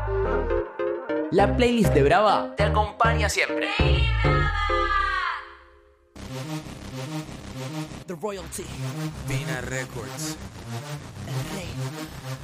La playlist de Brava te acompaña siempre. The Royalty. Vina Records. El rey.